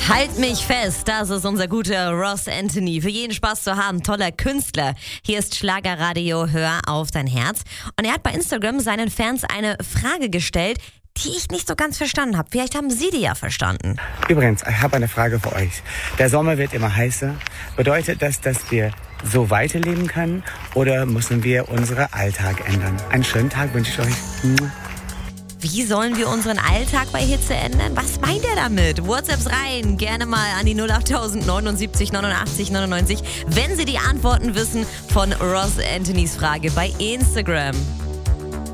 Halt mich fest, das ist unser guter Ross Anthony. Für jeden Spaß zu haben, toller Künstler. Hier ist Schlagerradio, hör auf dein Herz. Und er hat bei Instagram seinen Fans eine Frage gestellt, die ich nicht so ganz verstanden habe. Vielleicht haben Sie die ja verstanden. Übrigens, ich habe eine Frage für euch. Der Sommer wird immer heißer. Bedeutet das, dass wir so weiterleben können oder müssen wir unseren Alltag ändern? Einen schönen Tag wünsche ich euch. Wie sollen wir unseren Alltag bei Hitze ändern? Was meint er damit? WhatsApps rein, gerne mal an die 08000 79 89 99, wenn Sie die Antworten wissen von Ross Anthonys Frage bei Instagram.